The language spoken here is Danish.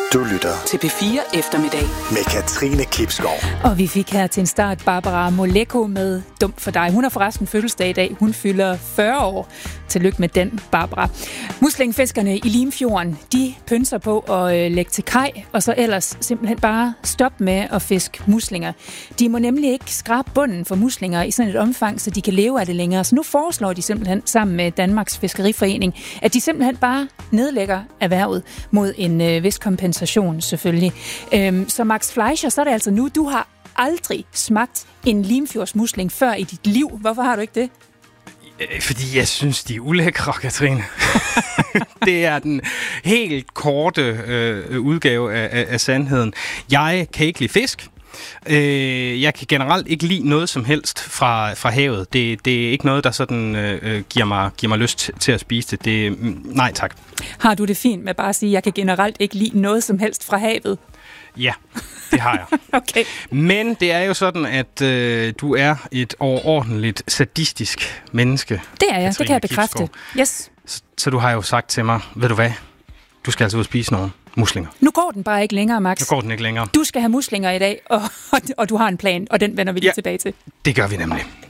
Du lytter til P4 Eftermiddag med Katrine Klipskov. Og vi fik her til en start Barbara Moleko med Dumt for dig. Hun har forresten fødselsdag i dag. Hun fylder 40 år. Tillykke med den, Barbara. Muslingfiskerne i Limfjorden, de pynser på at lægge til kaj, og så ellers simpelthen bare stoppe med at fiske muslinger. De må nemlig ikke skrabe bunden for muslinger i sådan et omfang, så de kan leve af det længere. Så nu foreslår de simpelthen sammen med Danmarks Fiskeriforening, at de simpelthen bare nedlægger erhvervet mod en vis kompensation selvfølgelig. Så Max Fleischer, så er det altså nu, du har aldrig smagt en limfjordsmusling før i dit liv. Hvorfor har du ikke det? Fordi jeg synes, de er ulækre, Katrine. Det er den helt korte udgave af sandheden. Jeg kan ikke lide fisk. Jeg kan generelt ikke lide noget som helst fra havet. Det er ikke noget, der sådan giver mig lyst til at spise det. Nej tak. Har du det fint med bare at sige, at jeg kan generelt ikke lide noget som helst fra havet? Ja, det har jeg. Okay. Men det er jo sådan, at du er et overordentligt sadistisk menneske. Det er jeg, Katrine, det kan jeg bekræfte. Yes. Så du har jo sagt til mig, ved du hvad, du skal altså ud og spise nogle muslinger. Nu går den bare ikke længere, Max. Nu går den ikke længere. Du skal have muslinger i dag, og du har en plan, og den vender vi lige tilbage til. Det gør vi nemlig.